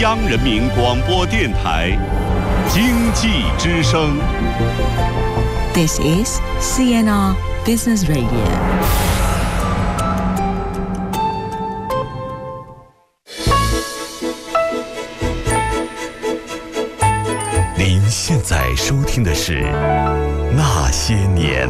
央人民广播电台经济之声。 This is CNR Business Radio。 您现在收听的是《那些年》。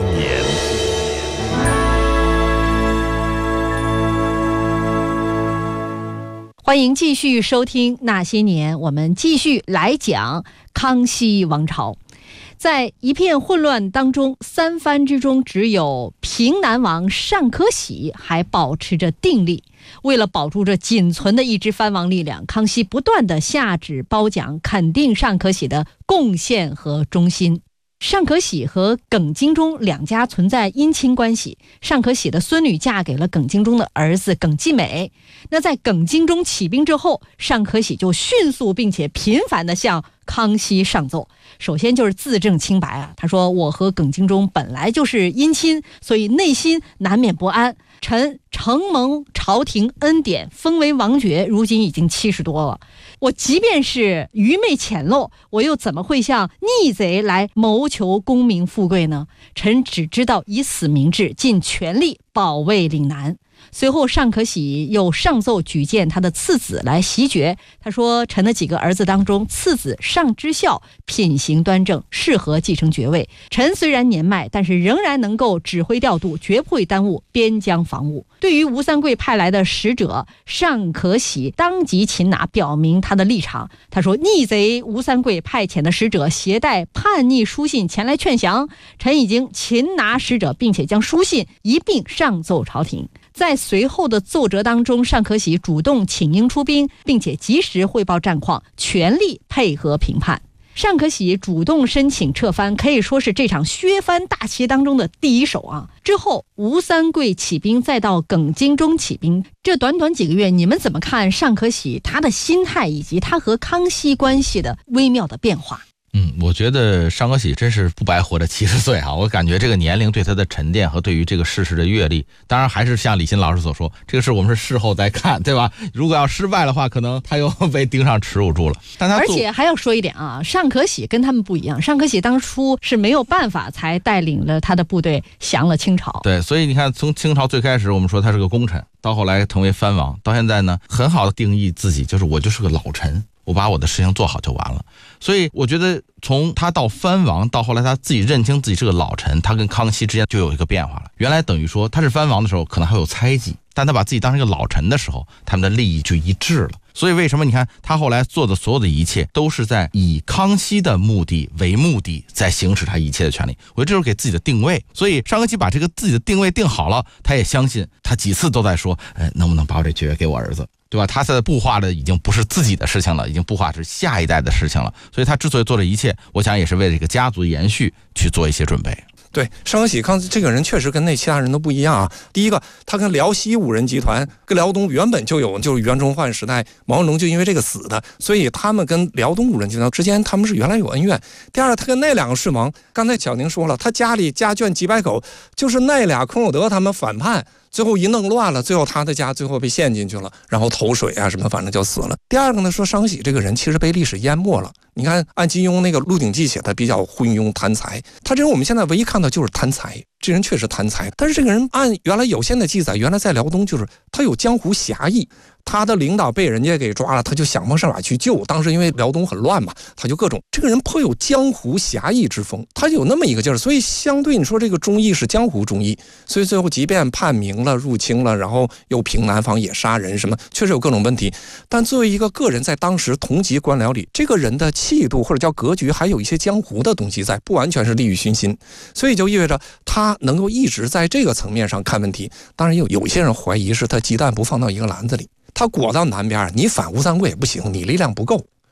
欢迎继续收听《那些年》，我们继续来讲康熙王朝。在一片混乱当中，三藩之中只有平南王尚可喜还保持着定力。为了保住这仅存的一支藩王力量，康熙不断地下旨褒奖，肯定尚可喜的贡献和忠心。尚可喜和耿精忠两家存在姻亲关系，尚可喜的孙女嫁给了耿精忠的儿子耿继美。那在耿精忠起兵之后，尚可喜就迅速并且频繁地向康熙上奏。首先就是自证清白啊，他说我和耿精忠本来就是姻亲，所以内心难免不安。臣承蒙朝廷恩典，封为王爵，如今已经70多了。我即便是愚昧浅陋，我又怎么会向逆贼来谋求功名富贵呢？臣只知道以死明志，尽全力保卫岭南。随后尚可喜又上奏举荐他的次子来袭爵。他说臣的几个儿子当中，次子尚知孝，品行端正，适合继承爵位。臣虽然年迈，但是仍然能够指挥调度，绝不会耽误边疆防务。对于吴三桂派来的使者，尚可喜当即擒拿，表明他的立场。他说逆贼吴三桂派遣的使者携带叛逆书信前来劝降，臣已经擒拿使者，并且将书信一并上奏朝廷。在随后的奏折当中，尚可喜主动请缨出兵，并且及时汇报战况，全力配合平叛。尚可喜主动申请撤藩，可以说是这场削藩大棋当中的第一手啊。之后吴三桂起兵，再到耿精忠起兵，这短短几个月，你们怎么看尚可喜他的心态以及他和康熙关系的微妙的变化？ 我觉得尚可喜真是不白活着70岁啊！我感觉这个年龄对他的沉淀和对于这个事实的阅历，当然还是像李欣老师所说，这个事我们是事后再看，对吧？如果要失败的话，可能他又被盯上耻辱柱了。 而且还要说一点啊，尚可喜跟他们不一样，尚可喜当初是没有办法才带领了他的部队降了清朝。 对，所以你看，从清朝最开始我们说他是个功臣，到后来成为藩王，到现在呢，很好的定义自己，就是我就是个老臣，我把我的事情做好就完了。所以我觉得从他到藩王，到后来他自己认清自己是个老臣，他跟康熙之间就有一个变化了。原来等于说他是藩王的时候可能还有猜忌，但他把自己当成一个老臣的时候，他们的利益就一致了。所以为什么你看他后来做的所有的一切都是在以康熙的目的为目的，在行使他一切的权利。我觉得这就是给自己的定位。所以尚可喜把这个自己的定位定好了，他也相信，他几次都在说能不能把我这爵位给我儿子，对吧？他现在布画的已经不是自己的事情了，已经布画是下一代的事情了。所以他之所以做这一切，我想也是为了这个家族延续去做一些准备。 对，尚可喜这个人确实跟那其他人都不一样啊。第一个，他跟辽西五人集团跟辽东原本就有，就是袁崇焕时代毛泽东就因为这个死的，所以他们跟辽东五人集团之间他们是原来有恩怨。第二，他跟那两个世盟，刚才小宁说了，他家里家眷几百口，就是那俩孔有德他们反叛，最后一弄乱了，最后他的家最后被陷进去了，然后投水啊什么，反正就死了。第二个呢，说尚可喜这个人其实被历史淹没了。你看按金庸那个《鹿鼎记》写的比较昏庸贪财，他这人我们现在唯一看到就是贪财，这人确实贪财。但是这个人按原来有限的记载，原来在辽东就是他有江湖侠义，他的领导被人家给抓了，他就想方设法去救。当时因为辽东很乱嘛，他就各种，这个人颇有江湖侠义之风，他有那么一个劲儿。所以相对你说这个忠义是江湖忠义，所以最后即便叛明了、入清了，然后又平南方也杀人什么，确实有各种问题。但作为一个个人，在当时同级官僚里，这个人的气度或者叫格局，还有一些江湖的东西在，不完全是利欲熏心，所以就意味着他能够一直在这个层面上看问题。当然有些人怀疑是他鸡蛋不放到一个篮子里，他裹到南边，你反吴三桂也不行，你力量不够。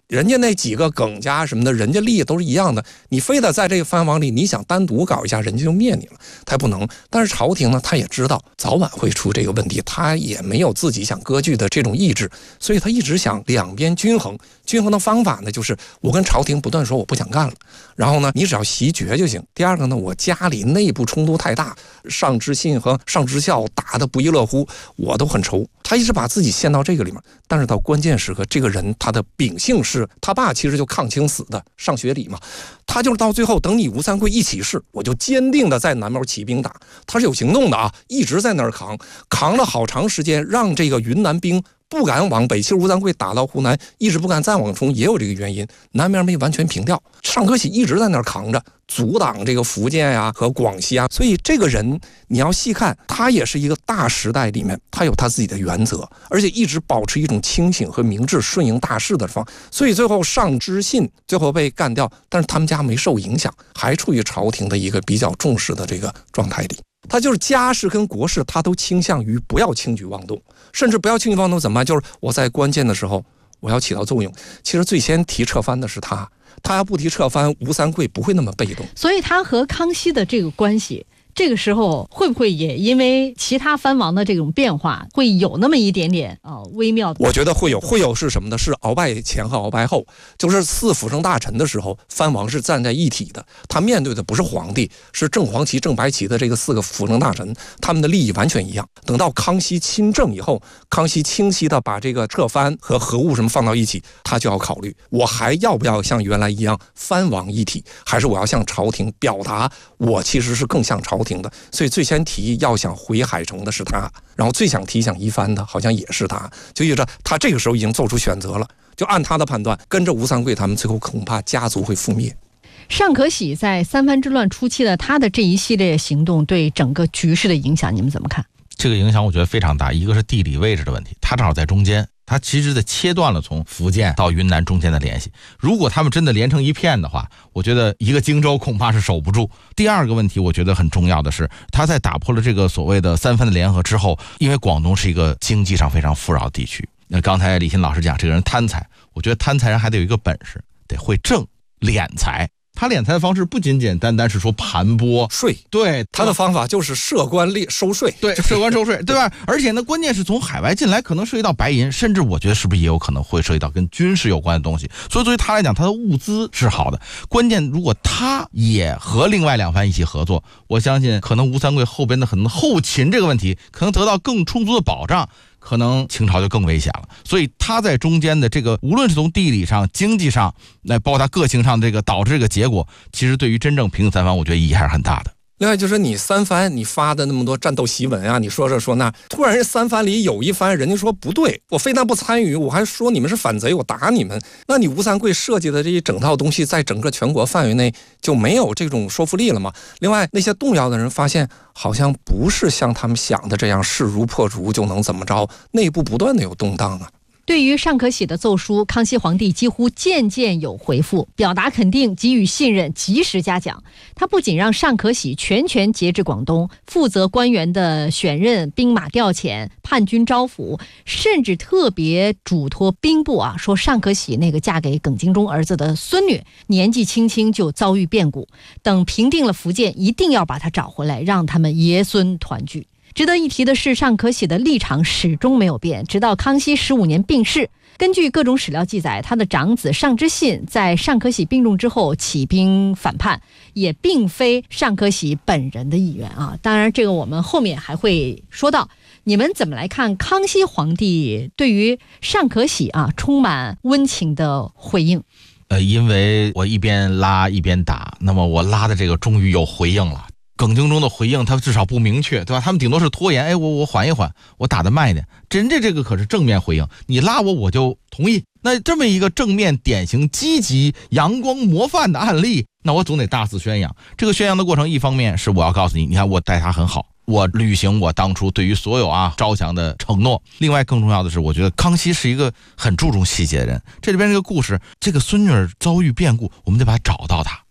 人家那几个耿家什么的，人家利益都是一样的，你非得在这个藩王里，你想单独搞一下，人家就灭你了，他不能。但是朝廷呢，他也知道早晚会出这个问题，他也没有自己想割据的这种意志，所以他一直想两边均衡。均衡的方法呢，就是我跟朝廷不断说我不想干了，然后呢，你只要袭爵就行。第二个呢，我家里内部冲突太大，上知信和上知孝打得不亦乐乎，我都很愁。他一直把自己陷到这个里面，但是到关键时刻，这个人他的秉性是他爸其实就抗清死的上学礼嘛，他就是到最后等你吴三桂一起事，我就坚定的在南面起兵打，他是有行动的啊，一直在那儿扛了好长时间，让这个云南兵不敢往北。其实吴三桂打到湖南，一直不敢再往冲，也有这个原因，南面没完全平掉，尚可喜一直在那儿扛着，阻挡这个福建呀和广西啊。所以这个人你要细看，他也是一个大时代里面，他有他自己的原则，而且一直保持一种清醒和明智、顺应大势的方。所以最后上知信最后被干掉，但是他们家没受影响，还处于朝廷的一个比较重视的这个状态里。他就是家事跟国事，他都倾向于不要轻举妄动，甚至不要轻举妄动怎么办？就是我在关键的时候我要起到作用。其实最先提撤藩的是他要不提撤藩，吴三桂不会那么被动。 所以他和康熙的这个关系，这个时候会不会也因为其他藩王的这种变化，会有那么一点点微妙的？ 我觉得会有是什么呢？是鳌拜前和鳌拜后，就是四辅政大臣的时候，藩王是站在一体的，他面对的不是皇帝，是正黄旗、正白旗的这个4个辅政大臣，他们的利益完全一样。等到康熙亲政以后，康熙清晰的把这个撤藩和核务什么放到一起，他就要考虑，我还要不要像原来一样藩王一体，还是我要向朝廷表达我其实是更像朝廷的。所以最先提议要想回海城的是他，然后最想提想一藩的好像也是他，就意味着他这个时候已经做出选择了，就按他的判断，跟着吴三桂他们，最后恐怕家族会覆灭。 尚可喜在三藩之乱初期的他的这一系列行动对整个局势的影响，你们怎么看？ 这个影响我觉得非常大，一个是地理位置的问题，他正好在中间，他其实切断了从福建到云南中间的联系。如果他们真的连成一片的话，我觉得一个荆州恐怕是守不住。第二个问题我觉得很重要的是，他在打破了这个所谓的三藩的联合之后，因为广东是一个经济上非常富饶的地区，那刚才李欣老师讲这个人贪财，我觉得贪财人还得有一个本事，得会挣敛财。他敛财的方式不仅简单是说盘剥税， 对， 他的方法就是设官收税， 对，设官收税，对吧？而且呢，关键是从海外进来，可能涉及到白银，甚至我觉得是不是也有可能会涉及到跟军事有关的东西。所以对于他来讲，他的物资是好的。关键如果他也和另外2藩一起合作，我相信可能吴三桂后边的很多后勤这个问题，可能得到更充足的保障。可能清朝就更危险了，所以他在中间的这个，无论是从地理上、经济上，包括他个性上，这个导致这个结果，其实对于真正平定三藩，我觉得意义还是很大的。 另外就是你三藩你发的那么多战斗檄文啊，你说这说那，突然三藩里有一藩人家说不对，我非但不参与，我还说你们是反贼，我打你们，那你吴三桂设计的这一整套东西在整个全国范围内就没有这种说服力了吗？另外那些动摇的人发现好像不是像他们想的这样势如破竹就能怎么着，内部不断的有动荡啊。 对于尚可喜的奏书，康熙皇帝几乎件件有回复，表达肯定，给予信任，及时嘉奖。他不仅让尚可喜全权节制广东，负责官员的选任、兵马调遣、叛军招抚，甚至特别嘱托兵部说尚可喜那个嫁给耿精忠儿子的孙女年纪轻轻就遭遇变故，等平定了福建，一定要把她找回来，让他们爷孙团聚。值得一提的是，尚可喜的立场始终没有变，直到康熙15年病逝。根据各种史料记载，他的长子尚之信在尚可喜病重之后起兵反叛，也并非尚可喜本人的意愿当然这个我们后面还会说到。你们怎么来看康熙皇帝对于尚可喜充满温情的回应？ 因为我一边拉一边打，那么我拉的这个终于有回应了。耿精忠的回应他至少不明确，对吧？他们顶多是拖延，我缓一缓，我打得慢一点。人家这个可是正面回应，你拉我就同意。那这么一个正面典型积极阳光模范的案例，那我总得大肆宣扬。这个宣扬的过程，一方面是我要告诉你，你看我待他很好，我履行我当初对于所有招降的承诺。另外更重要的是，我觉得康熙是一个很注重细节的人。这里边这个故事，这个孙女儿遭遇变故，我们得把她找到她。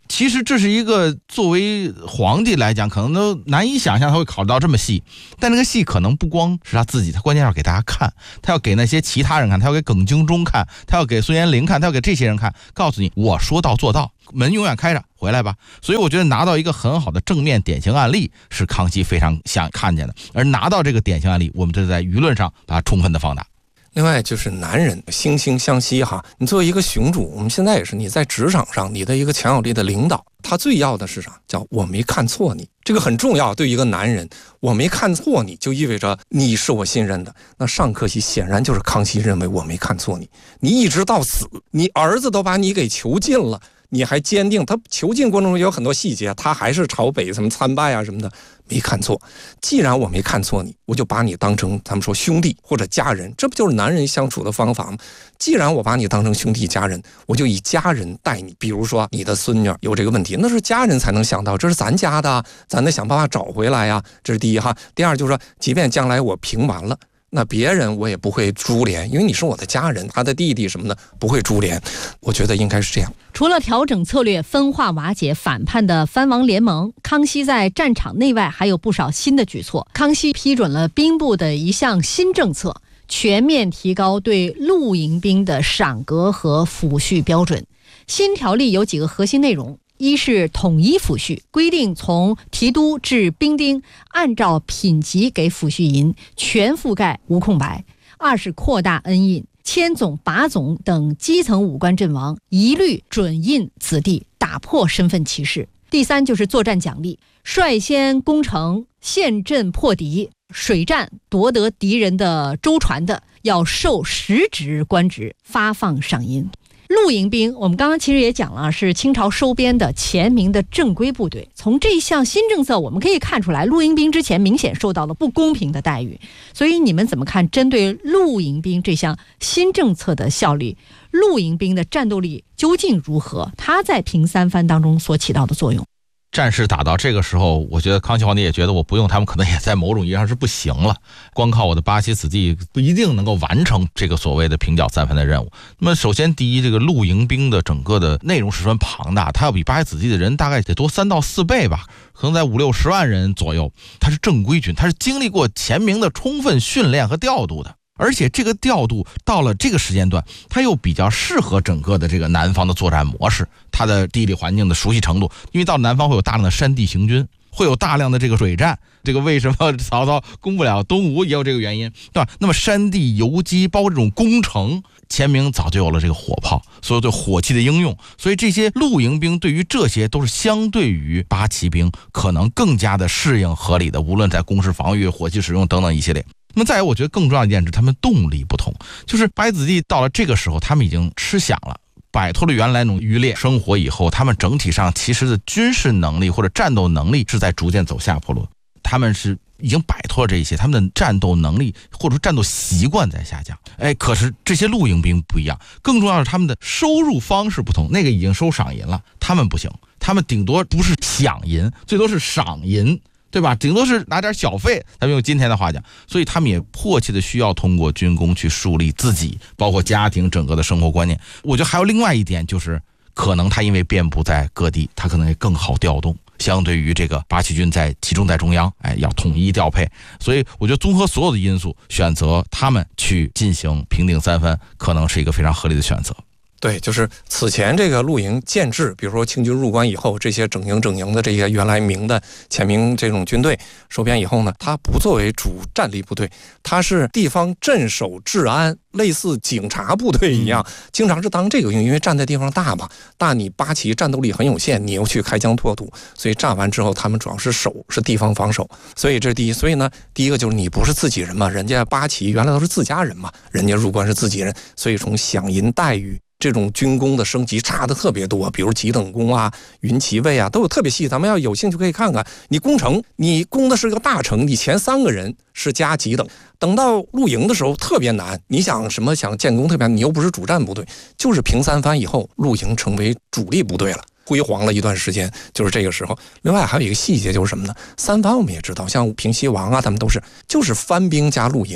其实这是一个作为皇帝来讲可能都难以想象他会考虑到这么细，但这个戏可能不光是他自己，他关键要给大家看，他要给那些其他人看，他要给耿精忠看，他要给孙延龄看，他要给这些人看，告诉你我说到做到，门永远开着，回来吧。所以我觉得拿到一个很好的正面典型案例是康熙非常想看见的，而拿到这个典型案例，我们就在舆论上把它充分的放大。 另外就是男人惺惺相惜哈，你作为一个雄主，我们现在也是你在职场上你的一个强有力的领导，他最要的是啥？叫我没看错你，这个很重要。对一个男人，我没看错你，就意味着你是我信任的。那上客气显然就是康熙认为我没看错你，你一直到死，你儿子都把你给囚禁了，你还坚定。他囚禁过程中有很多细节，他还是朝北什么参拜啊什么的，没看错。既然我没看错你，我就把你当成他们说兄弟或者家人，这不就是男人相处的方法吗？既然我把你当成兄弟家人，我就以家人待你。比如说你的孙女有这个问题，那是家人才能想到，这是咱家的，咱得想办法找回来呀。这是第一哈。第二就是说，即便将来我平完了，那别人我也不会株连，因为你是我的家人，他的弟弟什么的不会株连。我觉得应该是这样。 除了调整策略，分化瓦解反叛的藩王联盟，康熙在战场内外还有不少新的举措。康熙批准了兵部的一项新政策，全面提高对露营兵的赏格和抚恤标准。新条例有几个核心内容：一是统一抚恤，规定从提督至兵丁按照品级给抚恤银，全覆盖无空白；二是扩大恩印，千总、把总等基层武官阵亡一律准印子弟，打破身份歧视。第三就是作战奖励，率先攻城陷阵破敌，水战夺得敌人的舟船的，要授实职官职，发放赏银。露营兵我们刚刚其实也讲了，是清朝收编的前明的正规部队。从这一项新政策我们可以看出来，露营兵之前明显受到了不公平的待遇。所以你们怎么看针对露营兵这项新政策的效力？露营兵的战斗力究竟如何？它在平三藩当中所起到的作用？ 战事打到这个时候，我觉得康熙皇帝也觉得我不用他们可能也在某种意义上是不行了，光靠我的八旗子弟不一定能够完成这个所谓的平剿三藩的任务。那么首先第一，这个露营兵的整个的内容十分庞大，它要比八旗子弟的人大概得多3到4倍吧，可能在5-60万人左右。它是正规军，它是经历过前明的充分训练和调度的，而且这个调度到了这个时间段，它又比较适合整个的这个南方的作战模式，它的地理环境的熟悉程度，因为到南方会有大量的山地行军，会有大量的这个水战，这个为什么曹操攻不了东吴也有这个原因，对吧？那么山地游击包括这种攻城，前明早就有了这个火炮，所有对火器的应用，所以这些露营兵对于这些都是相对于八旗兵可能更加的适应合理的，无论在攻势防御、火器使用等等一系列。那么再有，我觉得更重要一点是他们动力不同，就是八旗子弟到了这个时候，他们已经吃饷了，摆脱了原来那种渔猎生活以后，他们整体上其实的军事能力或者战斗能力是在逐渐走下坡路，他们是已经摆脱了这些，他们的战斗能力或者说战斗习惯在下降。可是这些露营兵不一样，更重要的是他们的收入方式不同，那个已经收赏银了，他们不行，他们顶多不是饷银，最多是赏银，对吧？顶多是拿点小费，咱们用今天的话讲，所以他们也迫切的需要通过军功去树立自己，包括家庭整个的生活观念。我觉得还有另外一点，就是可能他因为遍布在各地，他可能也更好调动，相对于这个八旗军在集中在中央，要统一调配。所以我觉得综合所有的因素，选择他们去进行平定三藩，可能是一个非常合理的选择。 对，就是此前这个露营建制，比如说清军入关以后，这些整营的这些原来明的前明这种军队收编以后呢，它不作为主战力部队，它是地方镇守治安，类似警察部队一样，经常是当这个用，因为站在地方大嘛，大你八旗战斗力很有限，你又去开疆拓土，所以战完之后他们主要是守，是地方防守，所以这是第一。所以呢，第一个就是你不是自己人嘛，人家八旗原来都是自家人嘛，人家入关是自己人，所以从饷银待遇这种军功的升级差的特别多，比如几等功啊、云骑尉啊，都有特别细。咱们要有兴趣可以看看。你攻城，你攻的是个大城，你前3个人是加几等，等到露营的时候特别难。你想建功特别难，你又不是主战部队，就是平三藩以后，露营成为主力部队了，辉煌了一段时间，就是这个时候。另外还有一个细节就是什么呢？三藩我们也知道，像平西王啊，他们都是就是藩兵加露营。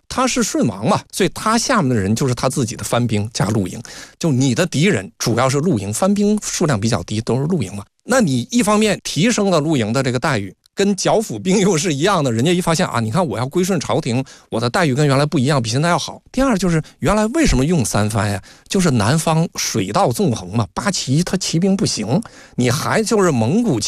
他是顺王嘛，所以他下面的人就是他自己的番兵加露营。就你的敌人主要是露营，番兵数量比较低，都是露营嘛。那你一方面提升了露营的这个待遇，跟剿抚兵又是一样的，人家一发现啊，你看我要归顺朝廷，我的待遇跟原来不一样，比现在要好。第二就是原来为什么用三番呀？就是南方水道纵横嘛，八旗他骑兵不行，你还就是蒙古